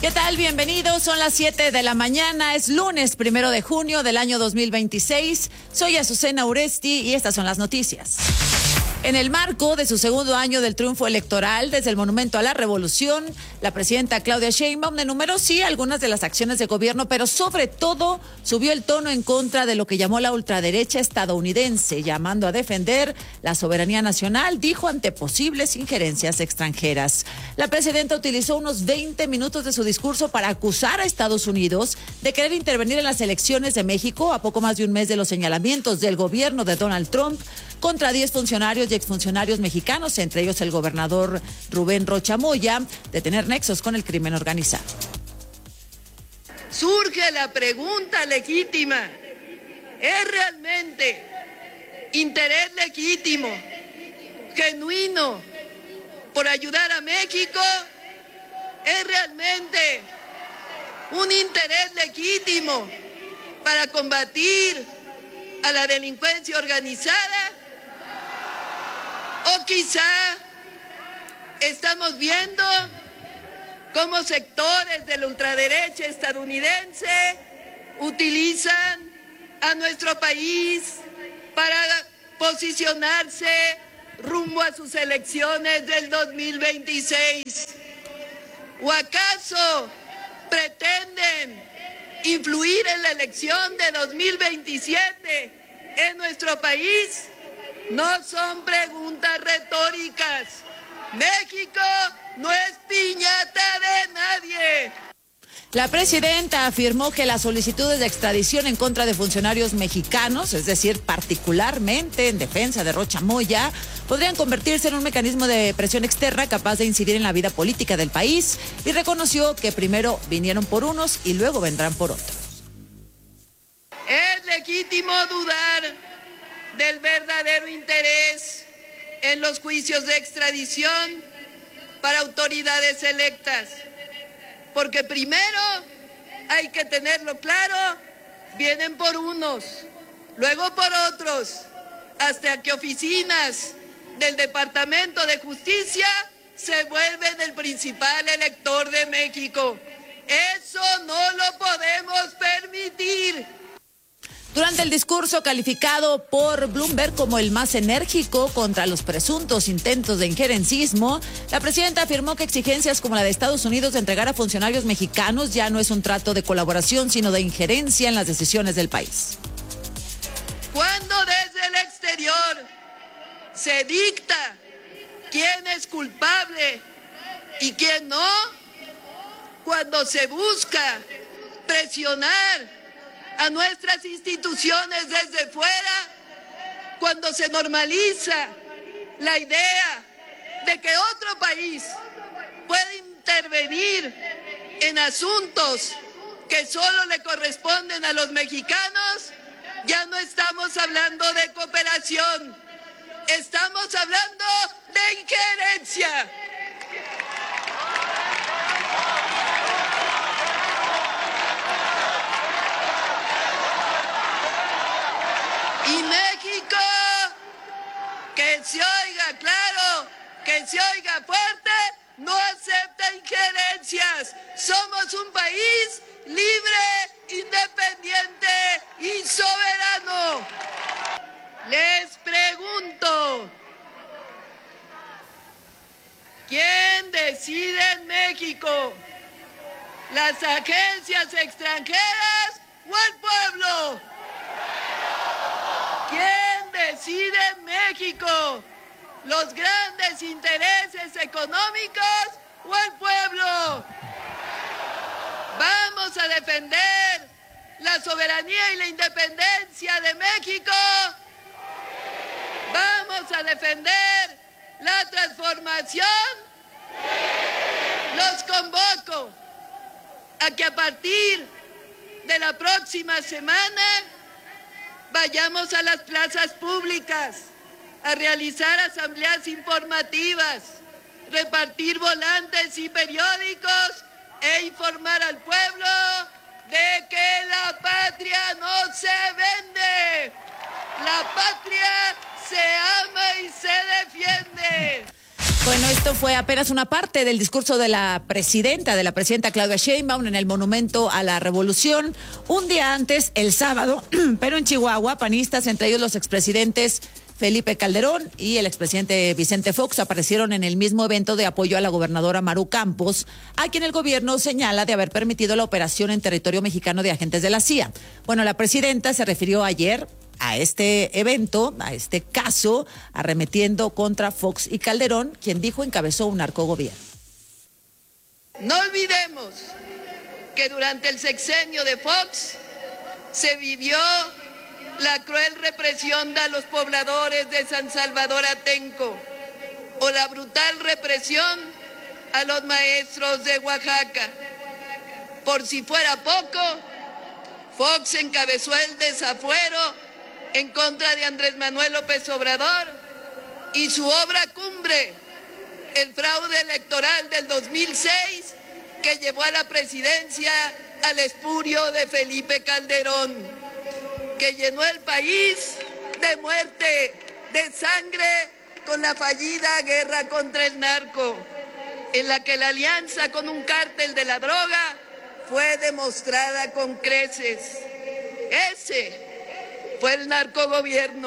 ¿Qué tal? Bienvenidos. Son las 7 de la mañana. Es lunes 1 de junio del año 2026. Soy Azucena Uresti y estas son las noticias. En el marco de su segundo año del triunfo electoral desde el Monumento a la Revolución, la presidenta Claudia Sheinbaum enumeró sí algunas de las acciones de gobierno, pero sobre todo subió el tono en contra de lo que llamó la ultraderecha estadounidense, llamando a defender la soberanía nacional, dijo, ante posibles injerencias extranjeras. La presidenta utilizó unos 20 minutos de su discurso para acusar a Estados Unidos de querer intervenir en las elecciones de México a poco más de un mes de los señalamientos del gobierno de Donald Trump contra 10 funcionarios y exfuncionarios mexicanos, entre ellos el gobernador Rubén Rocha Moya, de tener nexos con el crimen organizado. Surge la pregunta legítima: ¿es realmente interés legítimo, genuino, por ayudar a México? ¿Es realmente un interés legítimo para combatir a la delincuencia organizada? ¿O quizá estamos viendo cómo sectores de la ultraderecha estadounidense utilizan a nuestro país para posicionarse rumbo a sus elecciones del 2026? ¿O acaso pretenden influir en la elección de 2027 en nuestro país? No son preguntas retóricas. México no es piñata de nadie. La presidenta afirmó que las solicitudes de extradición en contra de funcionarios mexicanos, es decir, particularmente en defensa de Rocha Moya, podrían convertirse en un mecanismo de presión externa capaz de incidir en la vida política del país, y reconoció que primero vinieron por unos y luego vendrán por otros. Es legítimo dudar del verdadero interés en los juicios de extradición para autoridades electas, porque primero hay que tenerlo claro, vienen por unos, luego por otros, hasta que oficinas del Departamento de Justicia se vuelven el principal elector de México. Eso no lo podemos permitir. Durante el discurso calificado por Bloomberg como el más enérgico contra los presuntos intentos de injerencismo, la presidenta afirmó que exigencias como la de Estados Unidos de entregar a funcionarios mexicanos ya no es un trato de colaboración, sino de injerencia en las decisiones del país. Cuando desde el exterior se dicta quién es culpable y quién no, cuando se busca presionar a nuestras instituciones desde fuera, cuando se normaliza la idea de que otro país puede intervenir en asuntos que solo le corresponden a los mexicanos, ya no estamos hablando de cooperación, estamos hablando de injerencia. Y México, que se oiga claro, que se oiga fuerte, no acepta injerencias. Somos un país libre, independiente y soberano. Les pregunto, ¿quién decide en México? ¿Las agencias extranjeras o el pueblo? ¿Quién decide en México? ¿Los grandes intereses económicos o el pueblo? ¿Vamos a defender la soberanía y la independencia de México? ¿Vamos a defender la transformación? Los convoco a que a partir de la próxima semana vayamos a las plazas públicas a realizar asambleas informativas, repartir volantes y periódicos e informar al pueblo de que la patria no se vende, la patria se ama y se defiende. Bueno, esto fue apenas una parte del discurso de la presidenta Claudia Sheinbaum en el Monumento a la Revolución. Un día antes, el sábado, pero en Chihuahua, panistas, entre ellos los expresidentes Felipe Calderón y el expresidente Vicente Fox, aparecieron en el mismo evento de apoyo a la gobernadora Maru Campos, a quien el gobierno señala de haber permitido la operación en territorio mexicano de agentes de la CIA. Bueno, la presidenta se refirió ayer a este evento, a este caso, arremetiendo contra Fox y Calderón, quien dijo encabezó un narcogobierno. No olvidemos que durante el sexenio de Fox se vivió la cruel represión de los pobladores de San Salvador Atenco o la brutal represión a los maestros de Oaxaca. Por si fuera poco, Fox encabezó el desafuero en contra de Andrés Manuel López Obrador y su obra cumbre, el fraude electoral del 2006, que llevó a la presidencia al espurio de Felipe Calderón, que llenó el país de muerte, de sangre, con la fallida guerra contra el narco, en la que la alianza con un cártel de la droga fue demostrada con creces. Ese fue el narcogobierno.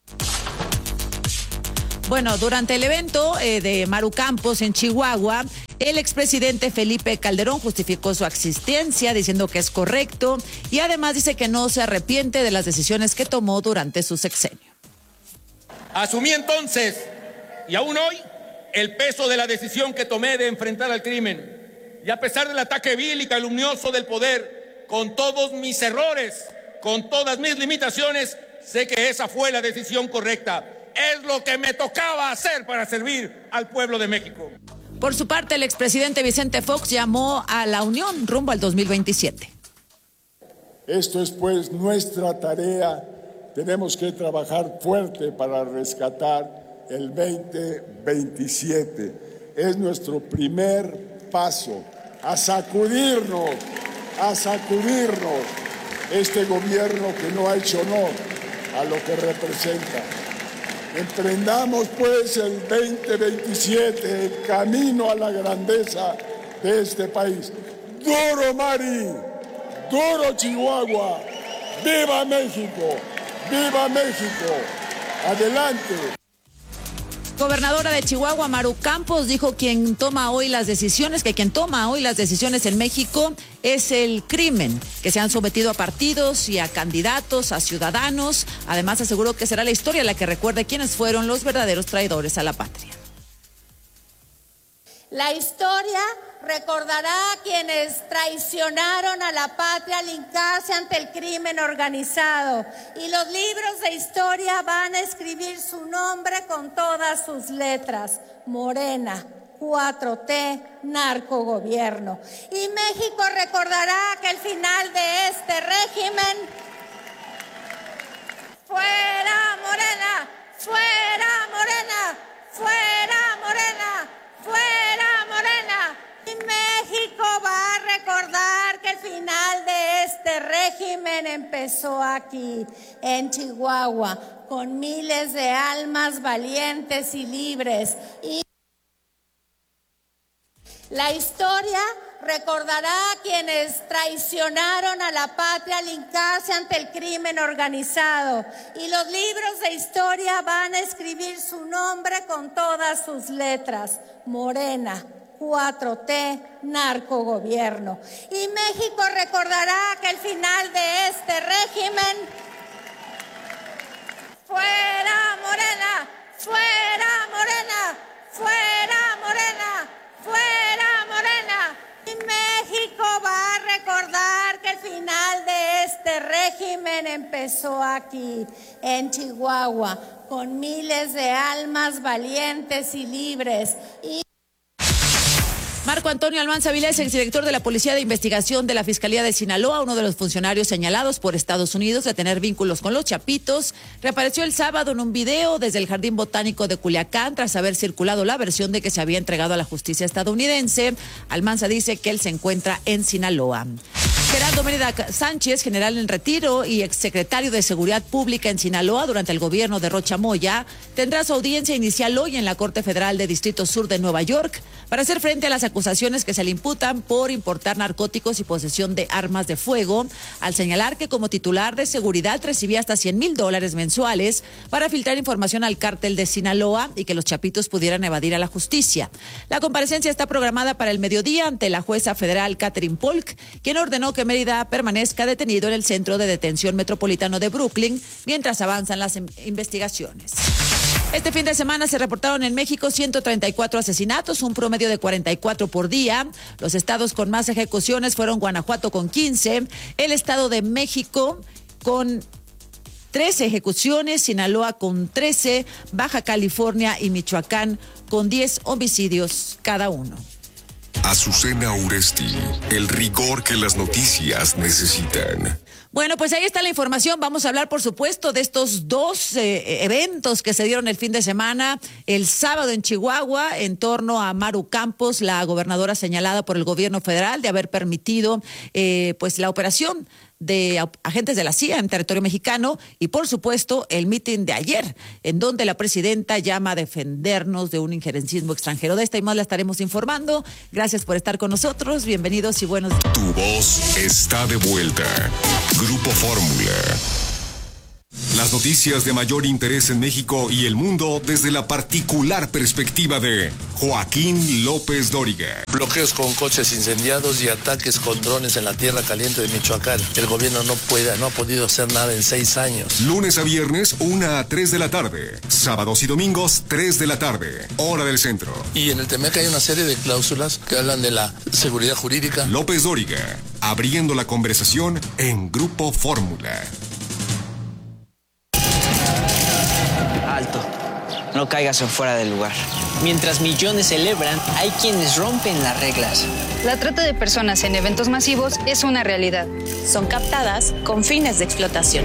Bueno, durante el evento de Maru Campos en Chihuahua, el expresidente Felipe Calderón justificó su existencia diciendo que es correcto y además dice que no se arrepiente de las decisiones que tomó durante su sexenio. Asumí entonces, y aún hoy, el peso de la decisión que tomé de enfrentar al crimen. Y a pesar del ataque vil y calumnioso del poder, con todos mis errores, con todas mis limitaciones, sé que esa fue la decisión correcta. Es lo que me tocaba hacer para servir al pueblo de México. Por su parte, el expresidente Vicente Fox llamó a la unión rumbo al 2027. Esto es pues nuestra tarea. Tenemos que trabajar fuerte para rescatar el 2027. Es nuestro primer paso a sacudirnos este gobierno que no ha hecho honor a lo que representa. Emprendamos pues el 2027, el camino a la grandeza de este país. ¡Duro, Mari! ¡Duro, Chihuahua! ¡Viva México! ¡Viva México! ¡Adelante! Gobernadora de Chihuahua, Maru Campos, dijo que quien toma hoy las decisiones en México es el crimen, que se han sometido a partidos y a candidatos, a ciudadanos. Además, aseguró que será la historia la que recuerde quiénes fueron los verdaderos traidores a la patria. La historia recordará a quienes traicionaron a la patria al hincarse ante el crimen organizado. Y los libros de historia van a escribir su nombre con todas sus letras. Morena, 4T, narcogobierno. Y México recordará que el final de este régimen, fuera Morena, fuera Morena, fuera Morena, fuera Morena. Y México va a recordar que el final de este régimen empezó aquí, en Chihuahua, con miles de almas valientes y libres. Y la historia recordará a quienes traicionaron a la patria al hincarse ante el crimen organizado. Y los libros de historia van a escribir su nombre con todas sus letras. Morena, 4T, narcogobierno. Y México recordará que el final de este régimen, fuera Morena, fuera Morena, fuera Morena, fuera Morena. Y México va a recordar que el final de este régimen empezó aquí, en Chihuahua, con miles de almas valientes y libres. Marco Antonio Almanza Vilés, exdirector de la Policía de Investigación de la Fiscalía de Sinaloa, uno de los funcionarios señalados por Estados Unidos de tener vínculos con los Chapitos, reapareció el sábado en un video desde el Jardín Botánico de Culiacán tras haber circulado la versión de que se había entregado a la justicia estadounidense. Almanza dice que él se encuentra en Sinaloa. Gerardo Mérida Sánchez, general en retiro y exsecretario de Seguridad Pública en Sinaloa durante el gobierno de Rocha Moya, tendrá su audiencia inicial hoy en la Corte Federal de Distrito Sur de Nueva York para hacer frente a las acusaciones que se le imputan por importar narcóticos y posesión de armas de fuego, al señalar que como titular de seguridad recibía hasta $100,000 mensuales para filtrar información al cártel de Sinaloa y que los chapitos pudieran evadir a la justicia. La comparecencia está programada para el mediodía ante la jueza federal Catherine Polk, quien ordenó que Mérida permanezca detenido en el Centro de Detención Metropolitano de Brooklyn mientras avanzan las investigaciones. Este fin de semana se reportaron en México 134 asesinatos, un promedio de 44 por día. Los estados con más ejecuciones fueron Guanajuato con 15, el Estado de México con 13 ejecuciones, Sinaloa con 13, Baja California y Michoacán con 10 homicidios cada uno. Azucena Uresti, el rigor que las noticias necesitan. Bueno, pues ahí está la información. Vamos a hablar, por supuesto, de estos dos eventos que se dieron el fin de semana. El sábado en Chihuahua, en torno a Maru Campos, la gobernadora señalada por el gobierno federal de haber permitido pues la operación de agentes de la CIA en territorio mexicano, y por supuesto el mitin de ayer, en donde la presidenta llama a defendernos de un injerencismo extranjero. De esta y más la estaremos informando. Gracias por estar con nosotros, bienvenidos y buenos días. Tu voz está de vuelta. Grupo Fórmula. Las noticias de mayor interés en México y el mundo desde la particular perspectiva de Joaquín López Dóriga. Bloqueos con coches incendiados y ataques con drones en la tierra caliente de Michoacán. El gobierno no ha podido hacer nada en 6 años. Lunes a viernes, 1 a 3 de la tarde. Sábados y domingos, 3 de la tarde. Hora del centro. Y en el TEMEC hay una serie de cláusulas que hablan de la seguridad jurídica. López Dóriga, abriendo la conversación en Grupo Fórmula. Alto, no caigas en fuera del lugar. Mientras millones celebran, hay quienes rompen las reglas. La trata de personas en eventos masivos es una realidad. Son captadas con fines de explotación.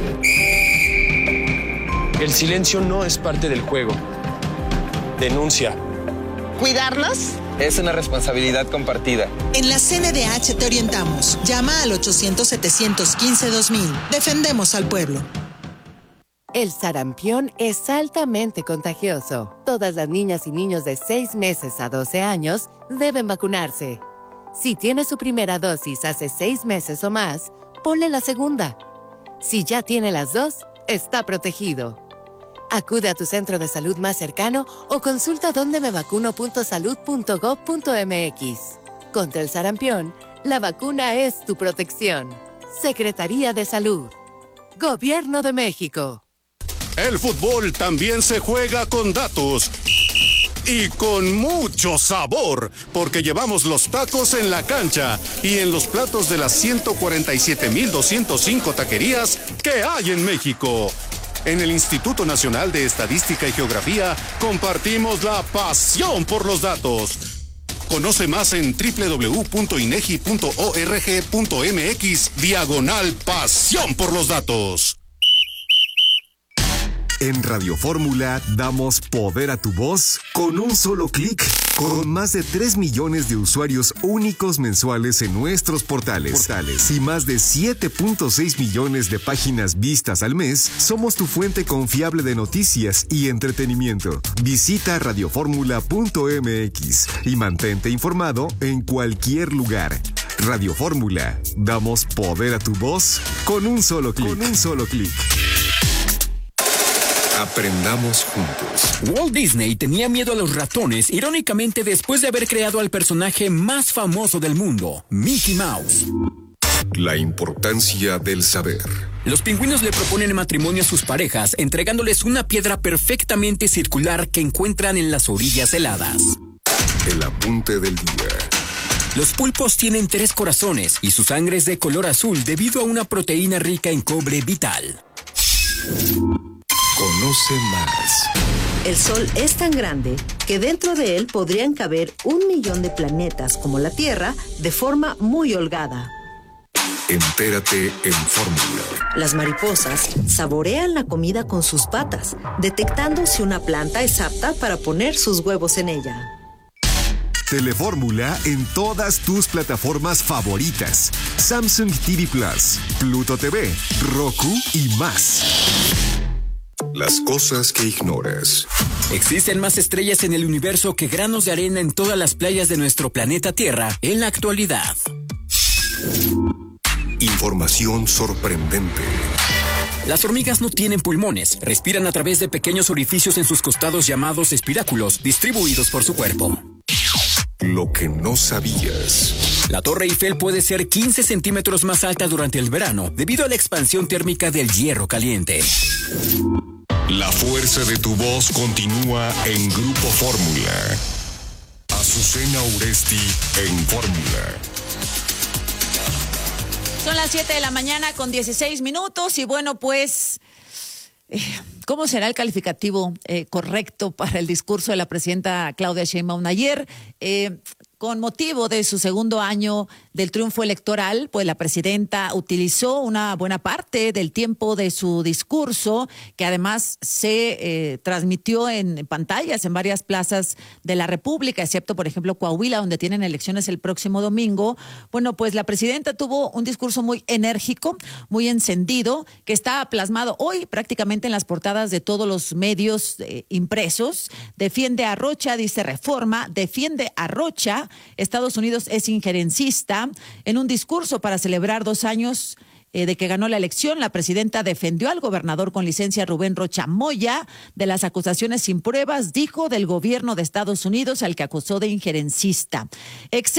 El silencio no es parte del juego. Denuncia. ¿Cuidarnos? Es una responsabilidad compartida. En la CNDH te orientamos. Llama al 800-715-2000. Defendemos al pueblo. El sarampión es altamente contagioso. Todas las niñas y niños de 6 meses a 12 años deben vacunarse. Si tiene su primera dosis hace 6 meses o más, ponle la segunda. Si ya tiene las dos, está protegido. Acude a tu centro de salud más cercano o consulta dondemevacuno.salud.gov.mx. Contra el sarampión, la vacuna es tu protección. Secretaría de Salud. Gobierno de México. El fútbol también se juega con datos y con mucho sabor, porque llevamos los tacos en la cancha y en los platos de las 147,205 taquerías que hay en México. En el Instituto Nacional de Estadística y Geografía compartimos la pasión por los datos. Conoce más en www.inegi.org.mx/pasión por los datos. En Radio Fórmula damos poder a tu voz con un solo clic. Con más de 3 millones de usuarios únicos mensuales en nuestros portales y más de 7.6 millones de páginas vistas al mes, somos tu fuente confiable de noticias y entretenimiento. Visita radioformula.mx y mantente informado en cualquier lugar. Radio Fórmula, damos poder a tu voz con un solo clic. Aprendamos juntos. Walt Disney tenía miedo a los ratones, irónicamente después de haber creado al personaje más famoso del mundo, Mickey Mouse. La importancia del saber. Los pingüinos le proponen matrimonio a sus parejas, entregándoles una piedra perfectamente circular que encuentran en las orillas heladas. El apunte del día. Los pulpos tienen 3 corazones y su sangre es de color azul debido a una proteína rica en cobre vital. Conoce más. El Sol es tan grande que dentro de él podrían caber 1 millón de planetas como la Tierra de forma muy holgada. Entérate en Fórmula. Las mariposas saborean la comida con sus patas, detectando si una planta es apta para poner sus huevos en ella. Telefórmula en todas tus plataformas favoritas. Samsung TV Plus, Pluto TV, Roku y más. Las cosas que ignoras. Existen más estrellas en el universo que granos de arena en todas las playas de nuestro planeta Tierra en la actualidad. Información sorprendente. Las hormigas no tienen pulmones, respiran a través de pequeños orificios en sus costados llamados espiráculos, distribuidos por su cuerpo. Lo que no sabías. La Torre Eiffel puede ser 15 centímetros más alta durante el verano, debido a la expansión térmica del hierro caliente. La fuerza de tu voz continúa en Grupo Fórmula. Azucena Uresti en Fórmula. Son las 7 de la mañana con 16 minutos y bueno, pues, ¿cómo será el calificativo correcto para el discurso de la presidenta Claudia Sheinbaum ayer? Con motivo de su segundo año del triunfo electoral, pues la presidenta utilizó una buena parte del tiempo de su discurso, que además se transmitió en pantallas en varias plazas de la República, excepto, por ejemplo, Coahuila, donde tienen elecciones el próximo domingo. Bueno, pues la presidenta tuvo un discurso muy enérgico, muy encendido, que está plasmado hoy prácticamente en las portadas de todos los medios impresos. Defiende a Rocha, dice Reforma, defiende a Rocha. Estados Unidos es injerencista. En un discurso para celebrar 2 años de que ganó la elección, la presidenta defendió al gobernador con licencia Rubén Rocha Moya de las acusaciones sin pruebas, dijo, del gobierno de Estados Unidos, al que acusó de injerencista.